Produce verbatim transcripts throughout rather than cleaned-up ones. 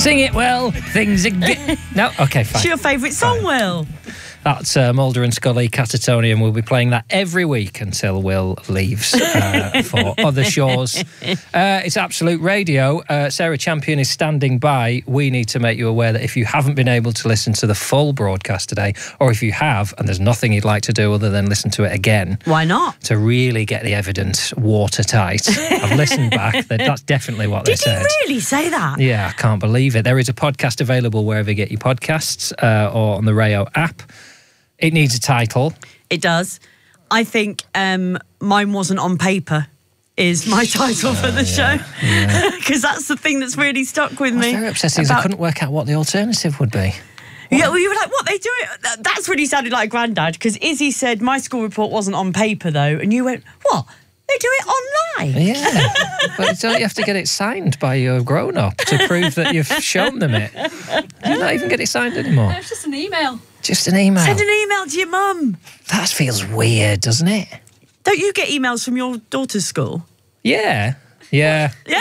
Sing it, Will. Things are good. No? Okay, fine. It's your favourite song, Fine. Will. That's uh, Mulder and Scully, Catatonium. We'll be playing that every week until Will leaves uh, for other shores. Uh, it's Absolute Radio. Uh, Sarah Champion is standing by. We need to make you aware that if you haven't been able to listen to the full broadcast today, or if you have and there's nothing you'd like to do other than listen to it again. Why not? To really get the evidence watertight. I've listened back. That's definitely what Did they said. Did he really say that? Yeah, I can't believe it. There is a podcast available wherever you get your podcasts uh, or on the Rayo app. It needs a title. It does. I think um, Mine Wasn't on Paper is my title uh, for the yeah, show. Because yeah. that's the thing that's really stuck with What's me. very upsetting about... is I couldn't work out what the alternative would be. What? Yeah, well, you were like, what, they do it? That's really sounded like Grandad, because Izzy said, my school report wasn't on paper, though. And you went, what? They do it online? Yeah. But don't you have to get it signed by your grown-up to prove that you've shown them it? Do you not even get it signed anymore? No, it's just an email. Just an email. Send an email to your mum. That feels weird, doesn't it? Don't you get emails from your daughter's school? Yeah. Yeah. Yeah.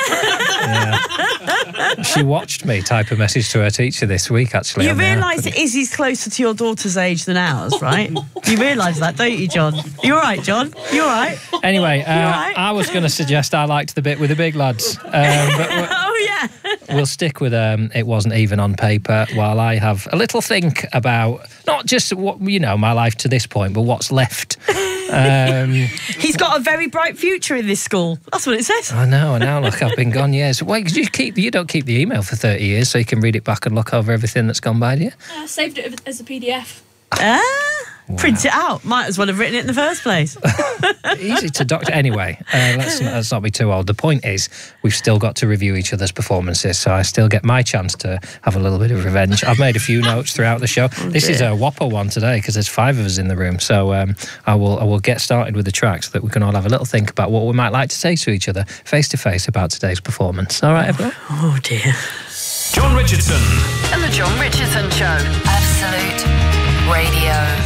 yeah. She watched me type a message to her teacher this week, actually. You realise that Izzy's closer to your daughter's age than ours, right? You realise that, don't you, John? You all right, John? You all right? Anyway, uh, right? I was going to suggest I liked the bit with the big lads. Um, but oh, yeah. We'll stick with um, It Wasn't Even on Paper while I have a little think about not just what, you know, my life to this point, but what's left. Um, He's got a very bright future in this school. That's what it says. I know, I know. Look, I've been gone years. Wait, you keep you don't keep the email for thirty years so you can read it back and look over everything that's gone by, do you? I uh, saved it as a P D F. Ah, wow. Print it out. Might as well have written it in the first place. Easy to doctor. Anyway, uh, let's, let's not be too old. The point is, we've still got to review each other's performances, so I still get my chance to have a little bit of revenge. I've made a few notes throughout the show. Oh, this dear. is a whopper one today because there's five of us in the room, so um, I will I will get started with the track so that we can all have a little think about what we might like to say to each other face to face about today's performance. All right, everyone? Oh, dear. John Richardson. And the John Richardson Show. Absolute Radio.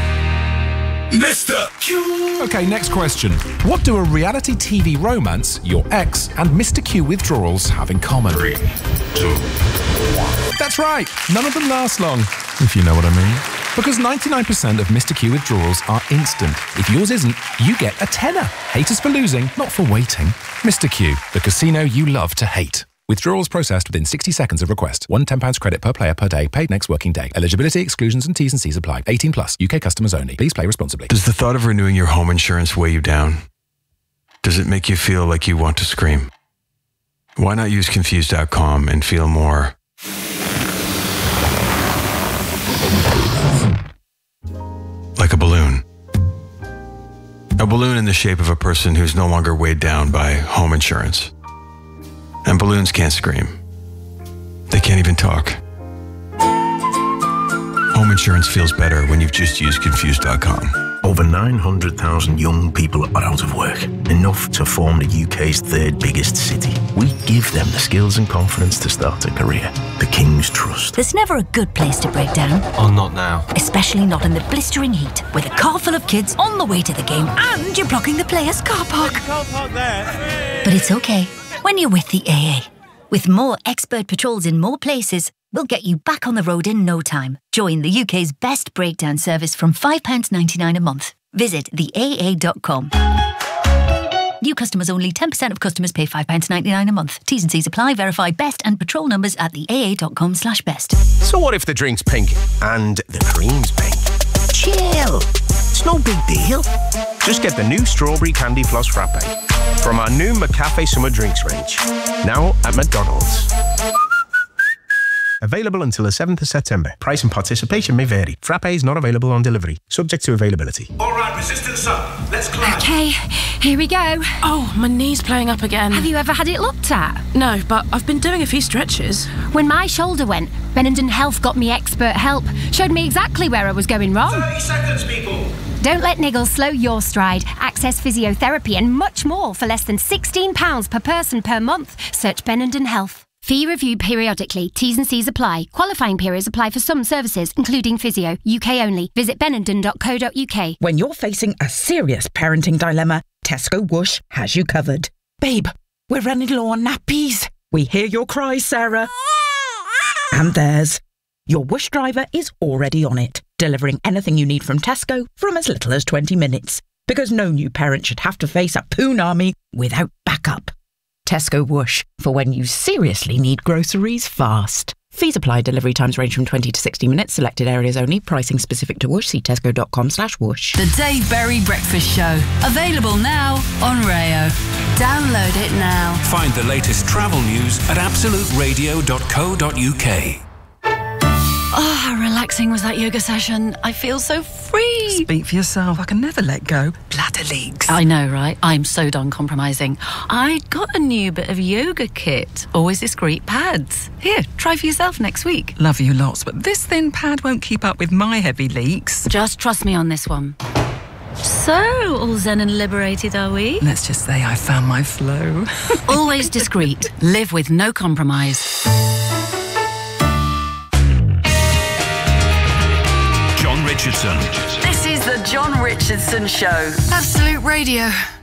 Mister Q. Okay, next question. What do a reality T V romance, your ex, and Mister Q withdrawals have in common? Three, two, one. That's right. None of them last long, if you know what I mean. Because ninety-nine percent of Mister Q withdrawals are instant. If yours isn't, you get a tenner. Haters for losing, not for waiting. Mister Q, the casino you love to hate. Withdrawals processed within sixty seconds of request. One ten pounds credit per player per day, paid next working day. Eligibility, exclusions and T's and C's apply. eighteen plus, U K customers only. Please play responsibly. Does the thought of renewing your home insurance weigh you down? Does it make you feel like you want to scream? Why not use Confused dot com and feel more like a balloon? A balloon in the shape of a person who's no longer weighed down by home insurance. And balloons can't scream. They can't even talk. Home insurance feels better when you've just used Confused dot com. Over nine hundred thousand young people are out of work, enough to form the U K's third biggest city. We give them the skills and confidence to start a career. The King's Trust. There's never a good place to break down. Oh, not now. Especially not in the blistering heat, with a car full of kids on the way to the game and you're blocking the players' car park. Car park there. But it's okay when you're with the A A. With more expert patrols in more places, we'll get you back on the road in no time. Join the U K's best breakdown service from five pounds ninety-nine a month. Visit the A A dot com. New customers only. ten percent of customers pay five pounds ninety-nine a month. T's and C's apply. Verify best and patrol numbers at the A A dot com slash best. So what if the drink's pink and the cream's pink? Chill. It's no big deal. Just get the new Strawberry Candy Floss Frappe from our new McCafe Summer Drinks range. Now at McDonald's. Available until the seventh of September. Price and participation may vary. Frappe is not available on delivery. Subject to availability. All right, resistance up. Let's climb. Okay, here we go. Oh, my knee's playing up again. Have you ever had it looked at? No, but I've been doing a few stretches. When my shoulder went, Benenden Health got me expert help. Showed me exactly where I was going wrong. thirty seconds, people. Don't let niggles slow your stride. Access physiotherapy and much more for less than sixteen pounds per person per month. Search Benenden Health. Fee reviewed periodically. T's and C's apply. Qualifying periods apply for some services, including physio. U K only. Visit benenden dot co dot U K. When you're facing a serious parenting dilemma, Tesco Whoosh has you covered. Babe, we're running low on nappies. We hear your cries, Sarah. and theirs. Your Whoosh driver is already on it, delivering anything you need from Tesco from as little as twenty minutes. Because no new parent should have to face a poon army without backup. Tesco Whoosh, for when you seriously need groceries fast. Fees apply. Delivery times range from twenty to sixty minutes. Selected areas only. Pricing specific to Whoosh. See tesco.com slash whoosh. The Dave Berry Breakfast Show. Available now on Rayo. Download it now. Find the latest travel news at absolute radio dot co dot uk. Oh, how relaxing was that yoga session. I feel so free. Speak for yourself. I can never let go. Bladder leaks. I know, right? I'm so done compromising. I got a new bit of yoga kit. Always discreet pads. Here, try for yourself next week. Love you lots, but this thin pad won't keep up with my heavy leaks. Just trust me on this one. So, all zen and liberated, are we? Let's just say I found my flow. Always discreet. Live with no compromise. John Richardson. This is the John Richardson Show. Absolute Radio.